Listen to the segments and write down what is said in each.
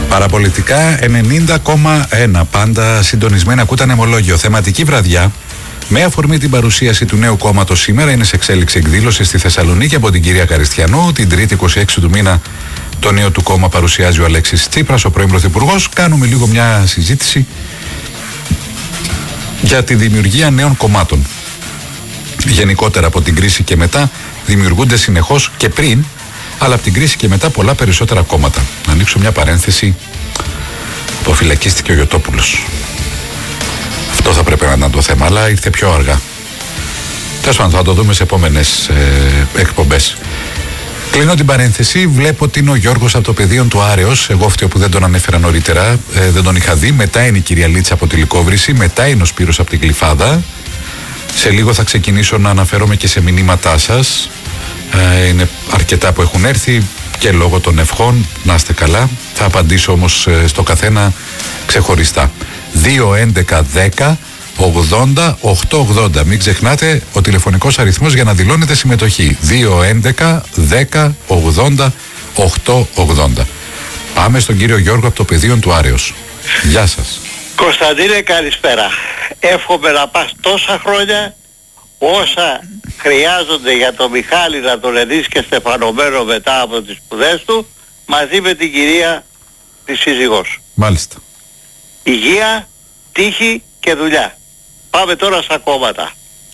Παραπολιτικά 90,1. Πάντα συντονισμένα ακούτε Ανεμολόγιο. Θεματική βραδιά. Με αφορμή την παρουσίαση του νέου κόμματος σήμερα, είναι σε εξέλιξη εκδήλωση στη Θεσσαλονίκη από την κυρία Καριστιανού. Την 3η 26 του μήνα το νέο του κόμμα παρουσιάζει ο Αλέξης Τσίπρας, ο πρώην Πρωθυπουργός. Κάνουμε λίγο μια συζήτηση για τη δημιουργία νέων κομμάτων. Γενικότερα από την κρίση και μετά δημιουργούνται συνεχώς και πριν, αλλά από την κρίση και μετά πολλά περισσότερα κόμματα. Να ανοίξω μια παρένθεση. Αποφυλακίστηκε ο Γιωτόπουλος. Αυτό θα πρέπει να ήταν το θέμα, αλλά ήρθε πιο αργά. Τέλος πάντων, θα το δούμε σε επόμενες εκπομπές. Κλείνω την παρένθεση. Βλέπω ότι είναι ο Γιώργος από το πεδίο του Άρεος. Εγώ φταίω που δεν τον ανέφερα νωρίτερα. Δεν τον είχα δει. Μετά είναι η κυρία Λίτσα από τη Λυκόβρηση. Μετά είναι ο Σπύρος από την Γλυφάδα. Σε λίγο θα ξεκινήσω να αναφέρομαι και σε μηνύματά σας. Είναι αρκετά που έχουν έρθει και λόγω των ευχών. Να είστε καλά. Θα απαντήσω όμως στο καθένα ξεχωριστά. 2-11-10 80-880. Μην ξεχνάτε ο τηλεφωνικός αριθμός για να δηλώνετε συμμετοχή. 2-11-10-80-880. Πάμε στον κύριο Γιώργο από το πεδίο του Άρεος. Γεια σας. Κωνσταντίνε, καλησπέρα. Εύχομαι να πας τόσα χρόνια όσα χρειάζονται για τον Μιχάλη να τον ενείς και στεφανωμένο μετά από τις σπουδές του, μαζί με την κυρία τη σύζυγός. Μάλιστα. Υγεία, τύχη και δουλειά. Πάμε τώρα στα κόμματα.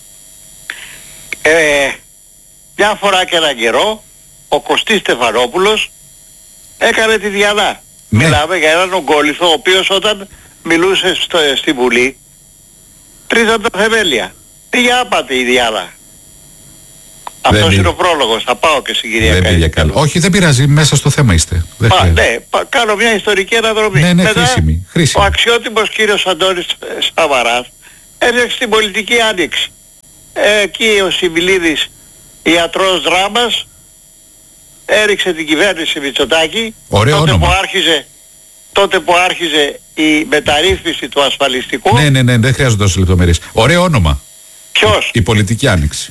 Μια φορά και έναν καιρό ο Κωστής Στεφανόπουλος έκανε τη Διανά. Ναι. Μιλάμε για έναν ογκόληθο ο οποίος όταν μιλούσε στη Βουλή τρίζαν τα θεμέλια. Πήγε άπατη η Διάνα. Αυτός είναι ο πρόλογος. Θα πάω και στην κυρία Καριστιανού. Όχι, δεν πειράζει, μέσα στο θέμα είστε. Ναι, κάνω μια ιστορική αναδρομή. Ναι, μετά, χρήσιμη. ο αξιότιμος κύριος Αντώνης Σαμαράς έρχεται στην πολιτική άνοιξη. Εκεί ο Σιμιλίδης, ιατρός δράμας, έριξε την κυβέρνηση Μητσοτάκη. Ωραίο όνομα. Τότε που άρχιζε η μεταρρύθμιση του ασφαλιστικού. Ναι, δεν χρειάζονται τόσες λεπτομέρειες. Ωραίο όνομα. Ποιος? Η πολιτική άνοιξη.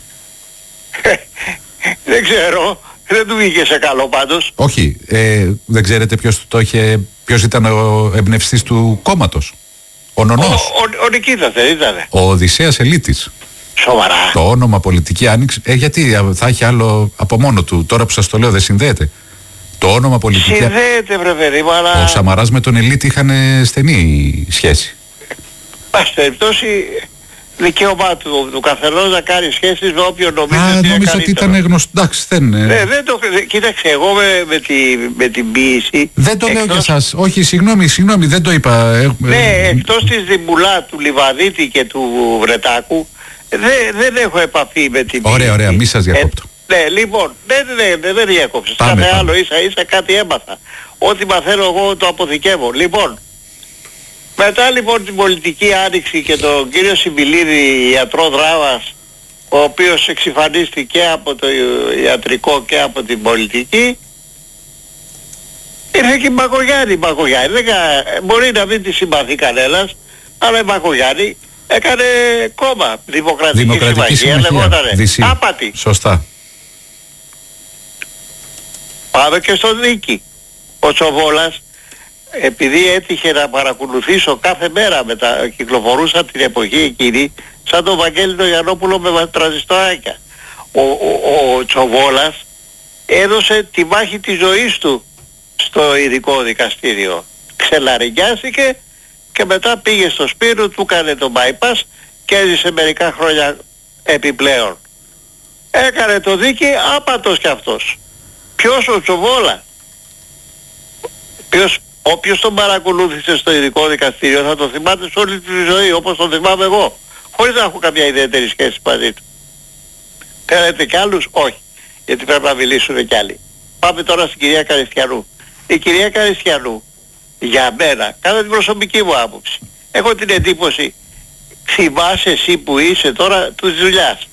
Δεν ξέρω. Δεν του βγήκε σε καλό πάντως. Όχι. Δεν ξέρετε ποιος ήταν ο εμπνευστής του κόμματος. Ο Νονός. Ο Νικήτας δεν ήτανε? Ο Οδυσσέας Ελίτης. Σοβαρά? Το όνομα πολιτική άνοιξη. Γιατί θα έχει άλλο από μόνο του. Τώρα που σας το λέω δεν συνδέεται. Το όνομα πολιτική. Συνδέεται βρε παιδί μου, αλλά... Ο Σαμαράς με τον Ελίτη είχαν στενή σχέση. Πας περιπτώσει δικαίωμά του καθενός να κάνει σχέσεις με όποιον νομίζει ότι είναι νόμιζα ότι ήταν γνωστό. Εντάξει, κοίταξε, εγώ με την ποίηση... Δεν το λέω για εσάς. Όχι, συγγνώμη, δεν το είπα. Ναι, εκτός της Δημουλά, του Λιβαδίτη και του Βρετάκου, δεν έχω επαφή με την ποίηση. Ωραία, μη σας διακόπτω. Ναι, λοιπόν, δεν διέκοψες. Κάθε άλλο ίσα κάτι έμαθα. Ό,τι μαθαίνω εγώ το αποθηκεύω. Λοιπόν, μετά λοιπόν την πολιτική άνοιξη και τον κύριο Σιμιλίδη, ιατρό δράμας, ο οποίος εξυφανίστηκε από το ιατρικό και από την πολιτική, ήρθε και η Μπακογιάννη. Μπορεί να μην τη συμπαθεί κανένας, αλλά η Μπακογιάννη έκανε κόμμα. Δημοκρατική Συμμαχία λεγότανε. Άπατη. Σωστά. Πάμε και στο Δίκη. Ο Τσοβόλας, επειδή έτυχε να παρακολουθήσω κάθε μέρα κυκλοφορούσα την εποχή εκείνη, σαν τον Βαγγέλη τον Γιαννόπουλο με τραζιστοράκια. Ο Τσοβόλας έδωσε τη μάχη της ζωής του στο ειδικό δικαστήριο. Ξελαριγιάστηκε και μετά πήγε στο Σπύρο, του έκανε το bypass και έζησε μερικά χρόνια επιπλέον. Έκανε το δίκη άπατος κι αυτός. Ποιος? Ο Τσοβόλα. Όποιος τον παρακολούθησε στο ειδικό δικαστήριο θα το θυμάται σε όλη τη ζωή, όπως τον θυμάμαι εγώ, χωρίς να έχω καμιά ιδιαίτερη σχέση μαζί του. Θέλετε κι άλλους? Όχι, γιατί πρέπει να μιλήσουν κι άλλοι. Πάμε τώρα στην κυρία Καριστιανού. Η κυρία Καριστιανού, για μένα, κατά την προσωπική μου άποψη, έχω την εντύπωση, θυμάσαι εσύ που είσαι τώρα της δουλειάς,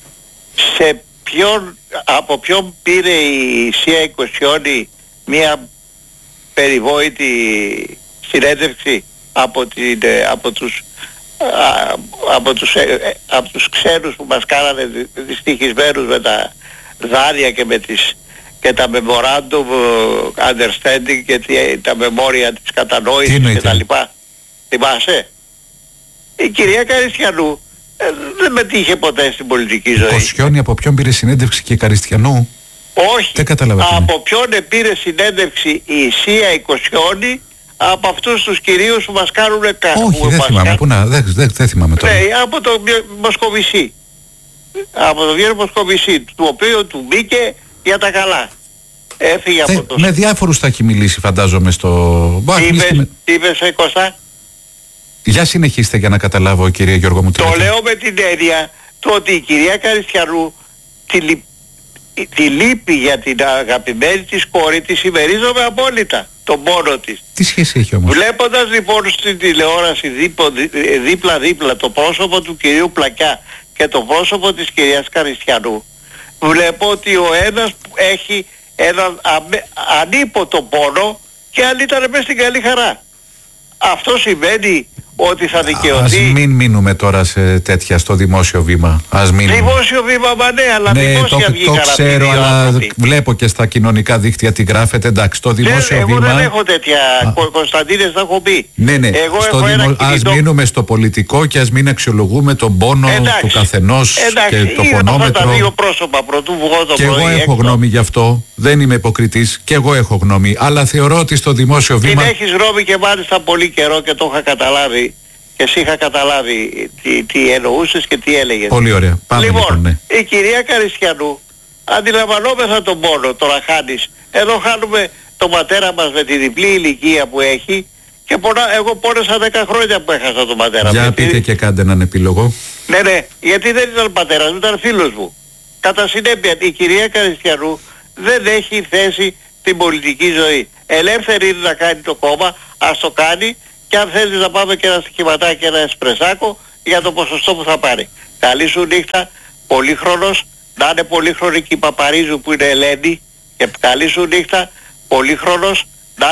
από ποιον πήρε η ΣΥΑ Οικοσιόνη μια περιβόητη συνέντευξη από τους ξένους που μας κάνανε δυστυχισμένους με τα δάνεια και με τις και τα memorandum understanding και τα μεμόρια της κατανόησης και τα λοιπά. Θυμάσαι? Η κυρία Καριστιανού δεν μετήχε ποτέ στην πολιτική ζωή. Κοσιόνι από ποιον πήρε συνέντευξη και Καριστιανού? Όχι. Δεν κατάλαβα. Από ποιον πήρε συνέντευξη η Σία η Κοσιόνι? Από αυτούς τους κυρίους που μας κάνουν κάτι. Όχι, δεν θυμάμαι. Πού να, δεν θυμάμαι τώρα. Ναι, από το Μοσκοβισί. Από το Βιέρο Μοσκοβισί, του οποίου του μπήκε για τα καλά. Έφυγε από το... Με διάφορους θα έχει μιλήσει, φαντάζομαι, στο... Τι είπες, Κώστα? Για συνεχίστε για να καταλάβω, κυρία Γιώργο μου. Το λέω με την έννοια του ότι η κυρία Καριστιανού τη λύπη για την αγαπημένη της κόρη τη συμμερίζομαι απόλυτα, τον πόνο της. Τι σχέση έχει όμως? Βλέποντας λοιπόν στην τηλεόραση δίπλα-δίπλα το πρόσωπο του κυρίου Πλακιά και το πρόσωπο της κυρίας Καριστιανού, βλέπω ότι ο ένας έχει έναν ανίποτο πόνο και αν ήταν μέσα στην καλή χαρά. Αυτό σημαίνει ότι θα δικαιωθεί. Ας μην μείνουμε τώρα σε τέτοια στο δημόσιο βήμα. Δημόσιο βήμα, μα ναι, αλλά δημόσια βγήκαν. Το ξέρω, αλλά βλέπω και στα κοινωνικά δίκτυα τι γράφετε. Εντάξει, το δημόσιο βήμα. Εγώ δεν έχω τέτοια. Κωνσταντίνες, θα έχω πει. Ναι. Εγώ έχω ας μείνουμε στο πολιτικό και ας μην αξιολογούμε τον πόνο του καθενός και το πονόμετρο. Τα δύο πρόσωπα πρωτού βγω το και πρωί. Εγώ έχω γνώμη γι' αυτό. Δεν είμαι υποκριτής. Και εγώ έχω γνώμη. Αλλά θεωρώ ότι στο δημόσιο βήμα. Την έχεις γνώμη και μάλιστα πολύ καιρό και το είχα καταλάβει. Και εσύ είχα καταλάβει τι εννοούσες και τι έλεγες. Πολύ ωραία. Πάμε λοιπόν, ναι. Η κυρία Καριστιανού, αντιλαμβανόμεθα τον πόνο, τώρα χάνεις. Εδώ χάνουμε τον πατέρα μας με τη διπλή ηλικία που έχει και εγώ πόνεσα 10 χρόνια που έχασα τον πατέρα μου. Για πείτε και κάντε έναν επίλογο. Ναι, γιατί δεν ήταν πατέρας μου, ήταν φίλος μου. Κατά συνέπεια η κυρία Καριστιανού δεν έχει θέση στην πολιτική ζωή. Ελεύθερη είναι να κάνει το κόμμα, ας το κάνει. Και αν θέλεις να πάμε και ένα στοιχηματάκι, ένα εσπρεσάκο για το ποσοστό που θα πάρει. Καλή σου νύχτα, πολύχρονος, να είναι πολύχρονη και η Παπαρίζου που είναι Ελένη και καλή σου νύχτα, πολύχρονος,